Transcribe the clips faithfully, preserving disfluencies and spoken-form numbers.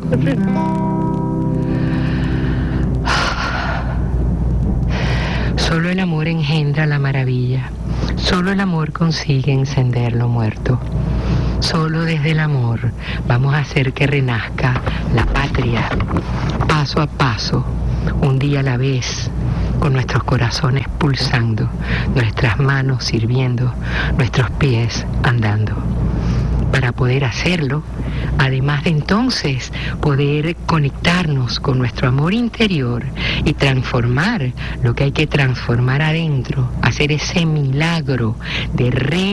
Solo el amor engendra la maravilla. Solo el amor consigue encender lo muerto. Solo desde el amor vamos a hacer que renazca la patria, paso a paso, un día a la vez, con nuestros corazones pulsando, nuestras manos sirviendo, nuestros pies andando. Para poder hacerlo, además de entonces poder conectarnos con nuestro amor interior y transformar lo que hay que transformar adentro, hacer ese milagro de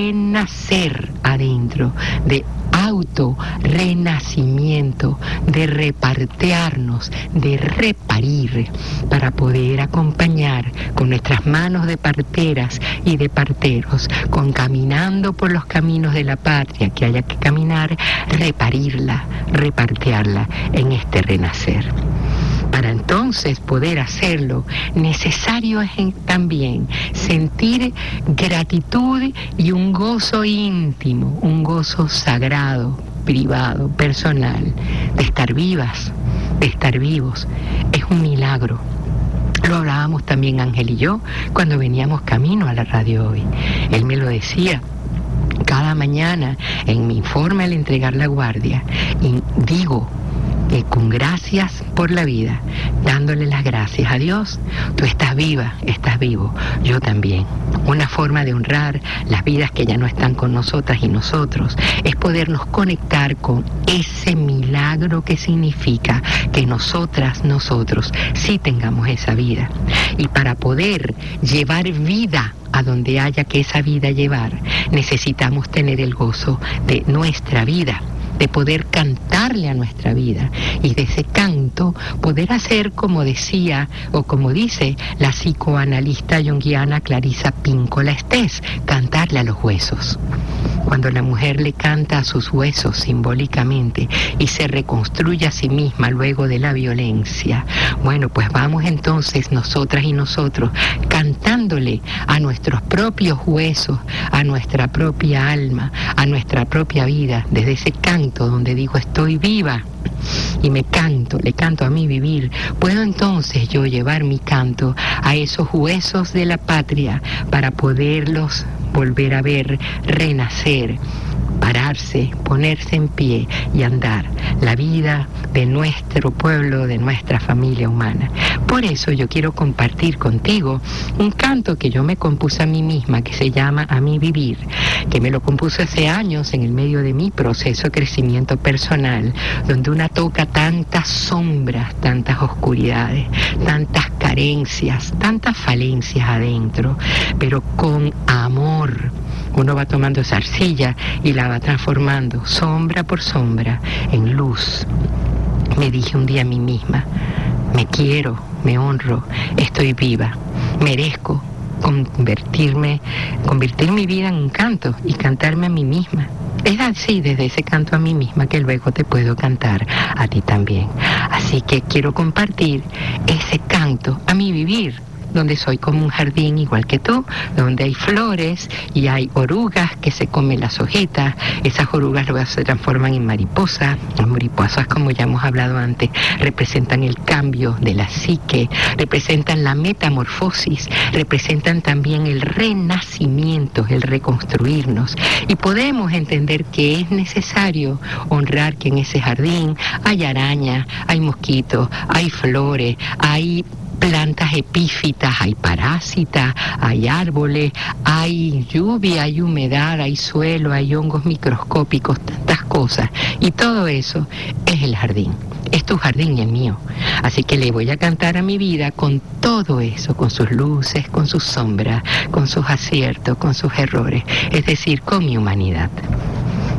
renacer adentro, de auto renacimiento, de repartearnos, de reparir, para poder acompañar con nuestras manos de parteras y de parteros, con caminando por los caminos de la patria que haya que caminar, reparirla, repartearla en este renacer. Para entonces poder hacerlo, necesario es también sentir gratitud y un gozo íntimo, un gozo sagrado, privado, personal, de estar vivas, de estar vivos. Es un milagro. Lo hablábamos también Ángel y yo cuando veníamos camino a la radio hoy. Él me lo decía. Cada mañana en mi informe al entregar la guardia, y digo que con gracias por la vida, dándole las gracias a Dios, tú estás viva, estás vivo, yo también. Una forma de honrar las vidas que ya no están con nosotras y nosotros es podernos conectar con ese milagro que significa que nosotras, nosotros, sí tengamos esa vida. Y para poder llevar vida a donde haya que esa vida llevar, necesitamos tener el gozo de nuestra vida, de poder cantarle a nuestra vida, y de ese canto poder hacer como decía o como dice la psicoanalista junguiana Clarissa Pinkola Estés, cantarle a los huesos. Cuando la mujer le canta a sus huesos simbólicamente y se reconstruye a sí misma luego de la violencia, bueno, pues vamos entonces nosotras y nosotros cantándole a nuestros propios huesos, a nuestra propia alma, a nuestra propia vida, desde ese canto donde digo estoy viva y me canto, le canto a mi vivir. Puedo entonces yo llevar mi canto a esos huesos de la patria para poderlos volver a ver renacer, pararse, ponerse en pie y andar la vida de nuestro pueblo, de nuestra familia humana. Por eso yo quiero compartir contigo un canto que yo me compuse a mí misma, que se llama A mi vivir, que me lo compuse hace años en el medio de mi proceso de crecimiento personal, donde una toca tantas sombras, tantas oscuridades, tantas carencias, tantas falencias adentro, pero con amor. Uno va tomando esa arcilla y la va transformando sombra por sombra en luz. Me dije un día a mí misma, me quiero, me honro, estoy viva, merezco convertirme, convertir mi vida en un canto y cantarme a mí misma. Es así, desde ese canto a mí misma, que luego te puedo cantar a ti también. Así que quiero compartir ese canto a mi vivir, donde soy como un jardín igual que tú, donde hay flores y hay orugas que se comen las hojitas. Esas orugas luego se transforman en mariposas. Las mariposas, como ya hemos hablado antes, representan el cambio de la psique, representan la metamorfosis, representan también el renacimiento, el reconstruirnos. Y podemos entender que es necesario honrar que en ese jardín hay arañas, hay mosquitos, hay flores, hay plantas epífitas, hay parásitas, hay árboles, hay lluvia, hay humedad, hay suelo, hay hongos microscópicos, tantas cosas. Y todo eso es el jardín. Es tu jardín y el mío. Así que le voy a cantar a mi vida con todo eso, con sus luces, con sus sombras, con sus aciertos, con sus errores. Es decir, con mi humanidad.